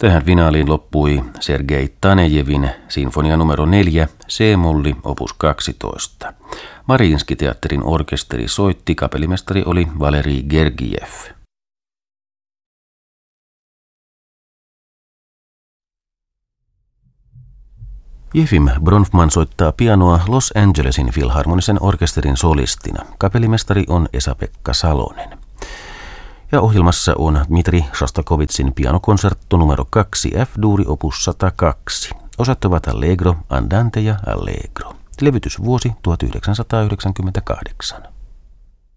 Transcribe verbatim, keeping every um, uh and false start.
Tähän finaaliin loppui Sergei Tanejevin sinfonia numero neljä, C-molli, opus kaksitoista. Mariinski-teatterin orkesteri soitti, kapellimestari oli Valeri Gergiev. Jefim Bronfman soittaa pianoa Los Angelesin filharmonisen orkesterin solistina. Kapellimestari on Esa-Pekka Salonen. Ja ohjelmassa on Dmitri Shostakovitzin pianokonsertto numero kaksi F-duuri opus sata kaksi. Osat ovat Allegro, Andante ja Allegro. Levytysvuosi tuhatyhdeksänsataayhdeksänkymmentäkahdeksan.